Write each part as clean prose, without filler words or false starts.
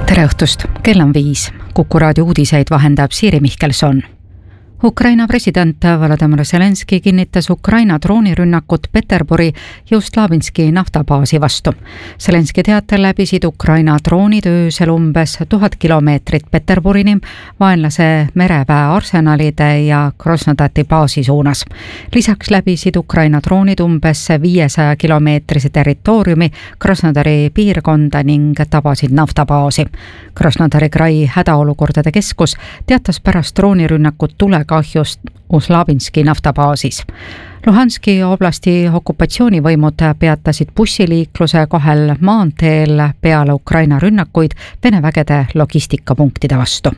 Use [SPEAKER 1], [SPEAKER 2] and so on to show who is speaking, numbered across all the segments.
[SPEAKER 1] Tere õhtust, kell on 5. Kuku raadio uudiseid vahendab Siiri Mihkelson. Ukraina president Volodymyr Zelenski kinnitas Ukraina droonirünnakut Peterburi ja Ust-Labinski naftabaasi vastu. Zelenski teatel läbisid Ukraina droonid öösel umbes 1000 kilomeetrit Peterburini vaenlase mereväe arsenalide ja Krasnodari baasi suunas. Lisaks läbisid Ukraina droonid umbes 500 kilomeetrise territooriumi Krasnodari piirkonda ning tabasid naftabaasi. Krasnodari Krai hädaolukordade keskus teatas pärast droonirünnakut kahjust Ust-Labinski naftabaasis. Luhanski oblasti okupatsioonivõimud peatasid bussiliikluse kahel maanteel peale Ukraina rünnakuid Vene vägede logistikapunktide vastu.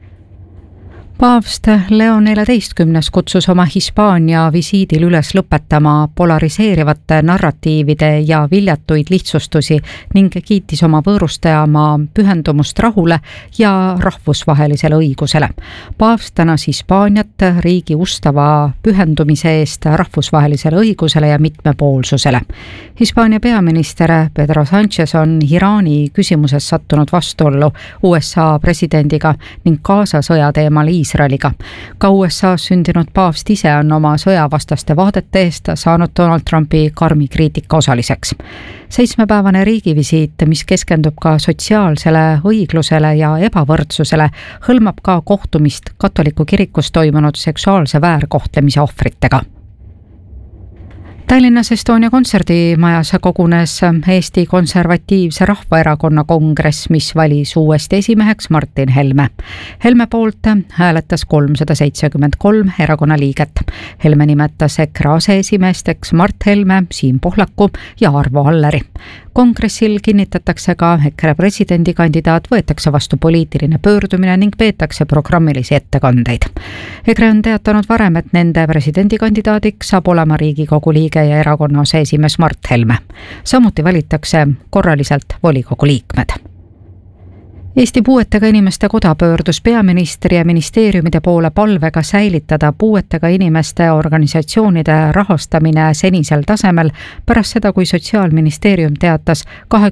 [SPEAKER 1] Paavst Leo XIV kutsus oma Hispaania visiidil üles lõpetama polariseerivate narratiivide ja viljatuid lihtsustusi ning kiitis oma võõrustajamaa pühendumust rahule ja rahvusvahelisele õigusele. Paavst tänas Hispaaniat riigi ustava pühendumise eest rahvusvahelisele õigusele ja mitmepoolsusele. Hispaania peaminister Pedro Sánchez on Iraani küsimuses sattunud vastuollu USA presidendiga ning Gaza sõja teemal Iisraeliga. Ka USA-s sündinud paavst ise on oma sõjavastaste vaadete eest saanud Donald Trumpi karmi kriitika osaliseks. 7-päevane riigivisiit, mis keskendub ka sotsiaalsele õiglusele ja ebavõrdsusele, hõlmab ka kohtumist katoliku kirikus toimunud seksuaalse väärkohtlemise ohvritega. Tallinnas Estonia kontserdimajas kogunes Eesti Konservatiivse Rahvaerakonna kongress, mis valis uuesti esimeheks Martin Helme. Helme poolt hääletas 373 erakonna liiget. Helme nimetas EKRE aseesimeesteks Mart Helme, Siim Pohlaku ja Arvo Alleri. Kongressil kinnitatakse ka EKRE presidendikandidaat, võetakse vastu poliitiline pöördumine ning peetakse programmilisi ettekandeid. EKRE on teatanud varem, et nende presidendikandidaadiks saab olema Riigikogu liige ja erakonna aseesimees Mart Helme. Samuti valitakse korraliselt volikogu liikmed. Eesti Puuetega Inimeste Koda pöördus peaministri ja ministeeriumide poole palvega säilitada puuetega inimeste organisatsioonide rahastamine senisel tasemel pärast seda, kui Sotsiaalministeerium teatas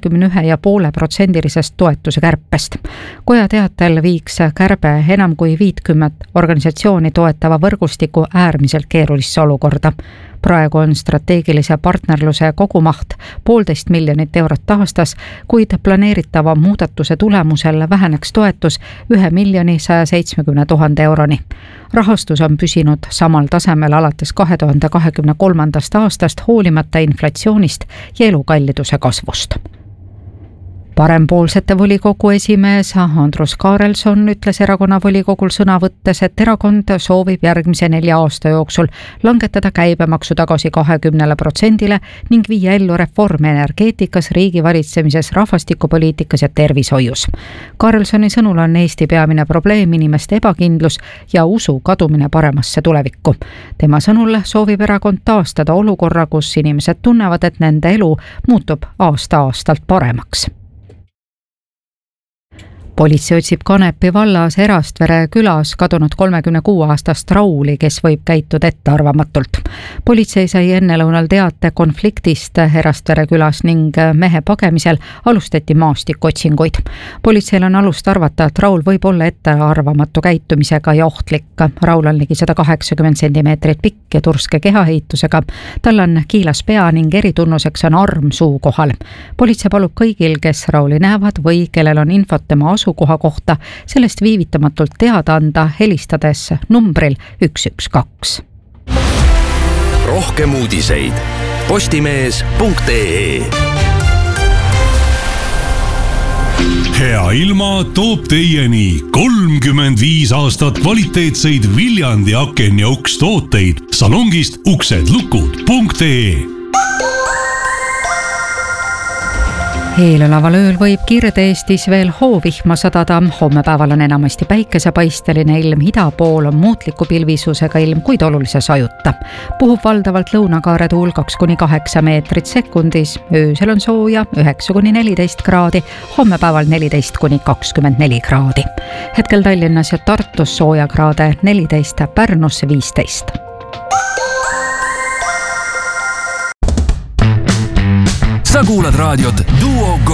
[SPEAKER 1] 21,5% toetuse kärpest. Koja teatel viiks kärbe enam kui 50 organisatsiooni toetava võrgustiku äärmiselt keerulisse olukorda. Praegu on strateegilise partnerluse kogumaht 1,5 miljonit eurot aastas, kuid planeeritava muudatuse tulemusel väheneks toetus 1 170 000 euroni. Rahastus on püsinud samal tasemel alates 2023. aastast hoolimata inflatsioonist ja elukalliduse kasvust. Parempoolsete volikogu esimees Andrus Kaarelson ütles erakonna volikogul sõna võttes, et erakond soovib järgmise 4 aasta jooksul langetada käibemaksu tagasi 20% ning viia ellu reforme energeetikas, riigi valitsemises, rahvastikupoliitikas ja tervishoius. Kaarelsoni sõnul on Eesti peamine probleem inimeste ebakindlus ja usu kadumine paremasse tulevikku. Tema sõnul soovib erakond taastada olukorra, kus inimesed tunnevad, et nende elu muutub aasta-aastalt paremaks. Politsei otsib Kanepi vallas Erastvere külas kadunud 36-aastast Rauli, kes võib käituda ettearvamatult. Politsei sai ennelõunal teate konfliktist Erastvere külas ning mehe pagemisel alustati maastikotsinguid. Politseil on alust arvata, et Raul võib olla ettearvamatu käitumisega ja ohtlik. Raul on ligi 180 cm pikk ja turske kehaehitusega. Tal on kiilas pea ning eritunnuseks on arm suu kohal. Politsei palub kõigil, kes Rauli näevad või kellel on infot tema asukoha kohta, sellest viivitamatult teada anda helistades numbril 112.
[SPEAKER 2] Rohkem uudiseid postimees.ee.
[SPEAKER 3] Hea ilma toob teieni 35 aastat kvaliteetseid Viljandi aken- ja ukstooteid salongist uksedlukud.ee.
[SPEAKER 1] Eeloleval ööl võib Kirde-Eestis veel hoovihma sadada. Homme päeval on enamasti päikesepaisteline ilm, ida pool on muutliku pilvisusega ilm, kuid olulise sajuta. Puhub valdavalt lõunakaare tuul 2-8 meetrit sekundis. Öösel on sooja 9-14 kraadi, homme päeval 14-24 kraadi. Hetkel Tallinnas ja Tartus sooja kraade 14, Pärnus 15.
[SPEAKER 2] Sa kuulad raadiot Duo